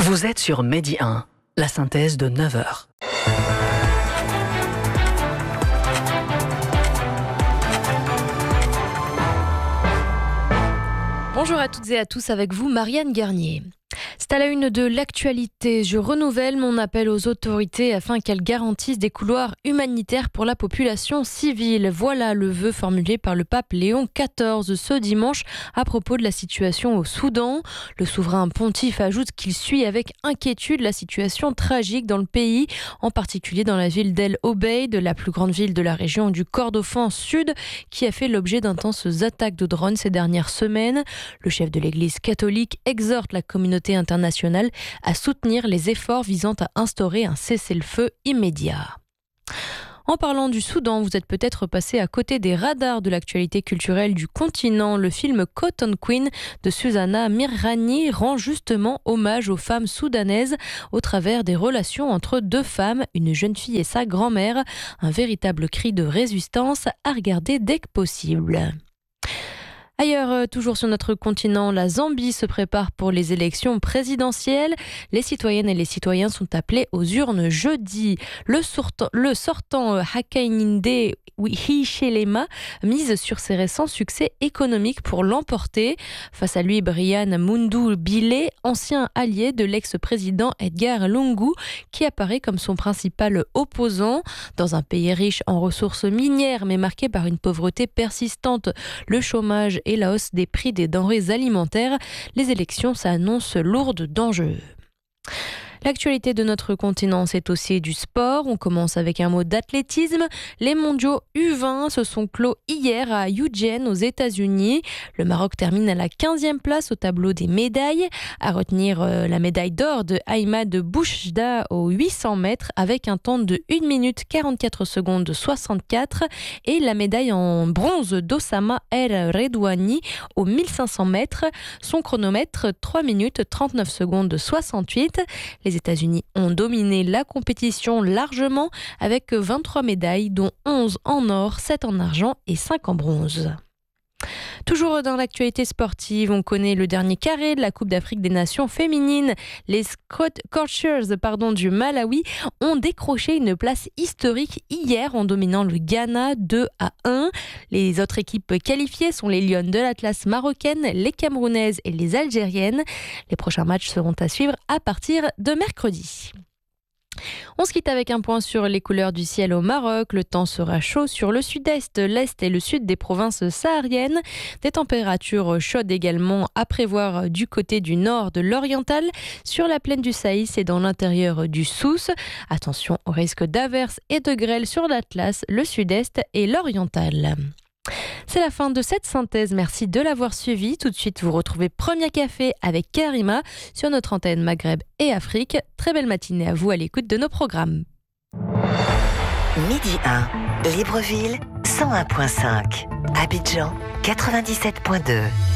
Vous êtes sur Medi 1, la synthèse de 9h. Bonjour à toutes et à tous, avec vous Marianne Garnier. C'est à la une de l'actualité. Je renouvelle mon appel aux autorités afin qu'elles garantissent des couloirs humanitaires pour la population civile. Voilà le vœu formulé par le pape Léon XIV ce dimanche à propos de la situation au Soudan. Le souverain pontife ajoute qu'il suit avec inquiétude la situation tragique dans le pays, en particulier dans la ville d'El Obeid, la plus grande ville de la région du Kordofan Sud, qui a fait l'objet d'intenses attaques de drones ces dernières semaines. Le chef de l'Église catholique exhorte la communauté internationale à soutenir les efforts visant à instaurer un cessez-le-feu immédiat. En parlant du Soudan, vous êtes peut-être passé à côté des radars de l'actualité culturelle du continent. Le film Cotton Queen de Susanna Mirrani rend justement hommage aux femmes soudanaises au travers des relations entre deux femmes, une jeune fille et sa grand-mère. Un véritable cri de résistance à regarder dès que possible. Ailleurs, toujours sur notre continent, la Zambie se prépare pour les élections présidentielles. Les citoyennes et les citoyens sont appelés aux urnes jeudi. Le sortant Hakainde Hichilema mise sur ses récents succès économiques pour l'emporter. Face à lui, Brian Mundu Bile, ancien allié de l'ex-président Edgar Lungu, qui apparaît comme son principal opposant. Dans un pays riche en ressources minières mais marqué par une pauvreté persistante, le chômage et la hausse des prix des denrées alimentaires, les élections s'annoncent lourdes d'enjeux. L'actualité de notre continent, c'est aussi du sport. On commence avec un mot d'athlétisme. Les mondiaux U20 se sont clos hier à Eugene, aux États-Unis. Le Maroc termine à la 15e place au tableau des médailles. À retenir la médaille d'or de Ahmad Bouchda aux 800 mètres avec un temps de 1 minute 44 secondes 64 et la médaille en bronze d'Osama El Redouani aux 1500 mètres. Son chronomètre 3 minutes 39 secondes 68. Les États-Unis ont dominé la compétition largement avec 23 médailles, dont 11 en or, 7 en argent et 5 en bronze. Toujours dans l'actualité sportive, on connaît le dernier carré de la Coupe d'Afrique des Nations féminines. Les Scorchers du Malawi ont décroché une place historique hier en dominant le Ghana 2-1. Les autres équipes qualifiées sont les Lionnes de l'Atlas marocaines, les Camerounaises et les Algériennes. Les prochains matchs seront à suivre à partir de mercredi. On se quitte avec un point sur les couleurs du ciel au Maroc. Le temps sera chaud sur le sud-est, l'est et le sud des provinces sahariennes. Des températures chaudes également à prévoir du côté du nord de l'Oriental, sur la plaine du Saïs et dans l'intérieur du Souss. Attention au risque d'averses et de grêle sur l'Atlas, le sud-est et l'Oriental. C'est la fin de cette synthèse, merci de l'avoir suivi. Tout de suite, vous retrouvez Premier Café avec Karima sur notre antenne Maghreb et Afrique. Très belle matinée à vous à l'écoute de nos programmes. Midi 1, Libreville 101.5, Abidjan 97.2.